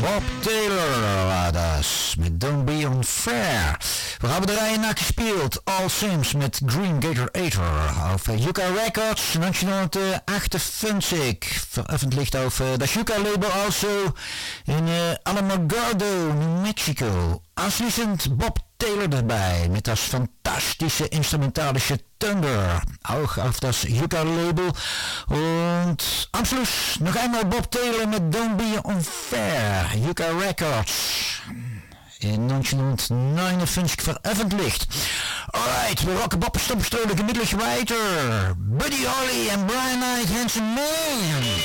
Bob Taylor war das mit Don't Be Unfair. We haben de Reihe nachgespielt. All Sims mit Green Gator Eater auf Yucca Records 1958. Veröffentlicht auf das Yucca Label also in Alamogordo, New Mexico. Anschließend Bob Taylor dabei mit das fantastische instrumentalische Thunder, auch auf das Yucca Label. Und am Schluss noch einmal Bob Taylor mit Don't Be Unfair, Yucca Records. In 1959 veröffentlicht. Alright, wir rocken Bob Stomp gemütlich weiter. Buddy Holly en Brian Knight, Handsome Man.